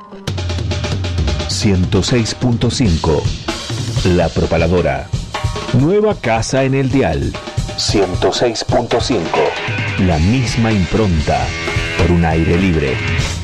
106.5 La Propaladora. Nueva casa en el dial. 106.5 La misma impronta por un aire libre.